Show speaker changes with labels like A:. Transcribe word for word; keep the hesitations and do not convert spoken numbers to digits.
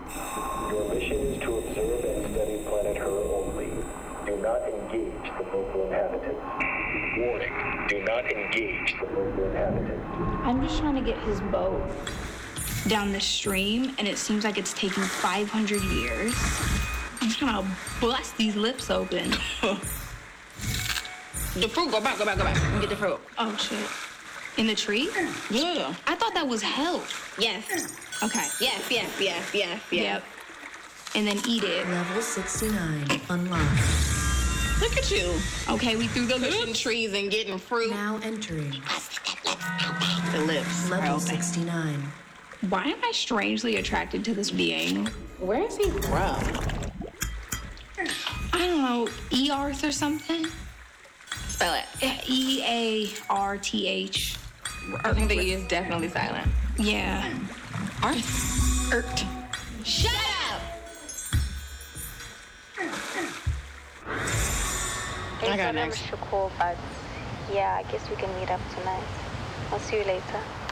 A: Your mission is to observe and study planet Her only. Do not engage the local inhabitants. Warning, do not engage the local inhabitants.
B: I'm just trying to get his boat down the stream, and it seems like it's taking five hundred years. I'm just trying to bust these lips open.
C: The fruit, go back, go back, go back. And get the fruit.
B: Oh, shit. In the tree?
C: Yeah.
B: I thought that was hell.
C: Yes.
B: Okay.
C: Yes, yes, yes, yes, yes.
B: Yep. And then eat it.
D: Level sixty-nine unlocked.
C: Look at you.
B: Okay, we threw the
C: Pushing
B: lips.
C: trees and getting fruit.
D: Now entering
C: The lips.
D: level
C: Okay.
D: sixty-nine.
B: Why am I strangely attracted to this being?
C: Where is he from?
B: I don't know, Earth or something?
C: Spell it.
B: E A R T H.
C: I think the E is definitely silent.
B: Yeah.
C: Arth.
B: Ert.
C: Shut up! I got
E: I
C: next.
E: missed your call, but yeah, I guess we can meet up tonight. I'll see you later.